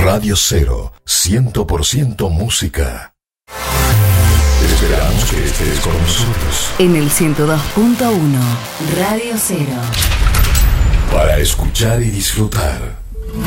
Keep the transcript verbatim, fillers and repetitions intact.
Radio Cero, cien por ciento música. Esperamos que estés con nosotros. En el ciento dos punto uno, Radio Cero. Para escuchar y disfrutar.